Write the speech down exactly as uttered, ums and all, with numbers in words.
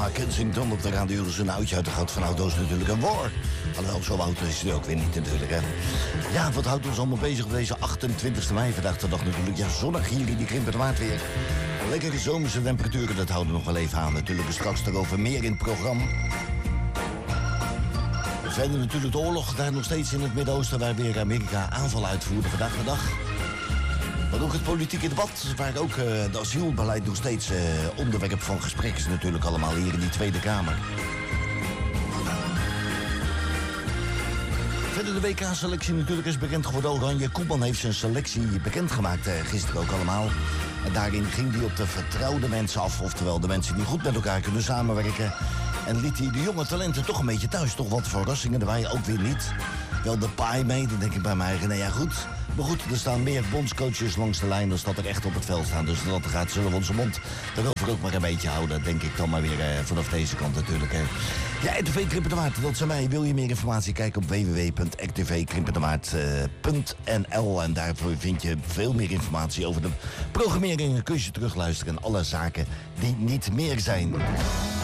Kensington op de radio. Dus een oudje uit de gat van auto's natuurlijk een war. Alhoewel, zo oud is het ook weer niet natuurlijk, hè. Ja, wat houdt ons allemaal bezig op deze achtentwintigste mei? Vandaag de dag natuurlijk. Ja, zonnig hier in die Krimpende Waard weer. Lekkere zomerse temperaturen, dat houden we nog wel even aan. Natuurlijk straks daarover meer in het programma. Verder natuurlijk de oorlog, daar nog steeds in het Midden-Oosten... waar weer Amerika aanval uitvoerde vandaag de dag. Maar ook het politieke debat, waar ook uh, de asielbeleid nog steeds uh, onderwerp van gesprek is natuurlijk allemaal hier in die Tweede Kamer. Verder de W K-selectie natuurlijk is bekend geworden. Oranje Koeman heeft zijn selectie bekendgemaakt uh, gisteren ook allemaal. En daarin ging hij op de vertrouwde mensen af, oftewel de mensen die goed met elkaar kunnen samenwerken. En liet hij de jonge talenten toch een beetje thuis. Toch wat verrassingen erbij, ook weer niet. Wel de paai mee, dan denk ik bij mij, nee ja goed. Maar goed, er staan meer bondscoaches langs de lijn dan dat er echt op het veld staan. Dus dat gaat, zullen we onze mond daarover ook maar een beetje houden. Denk ik dan maar weer eh, vanaf deze kant natuurlijk. Hè. Ja, R T V Krimpende Waard, dat zijn mij. Wil je meer informatie? Kijk op w w w punt r t v krimpendewaard punt n l. En daarvoor vind je veel meer informatie over de programmering. Kun je terugluisteren en alle zaken die niet meer zijn.